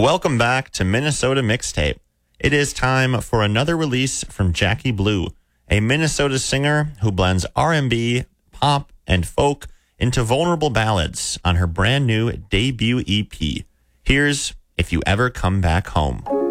Welcome back to Minnesota Mixtape. It is time for another release from Jackie Blue, a Minnesota singer who blends R&B, pop, and folk into vulnerable ballads on her brand new debut EP. Here's If You Ever Come Back Home.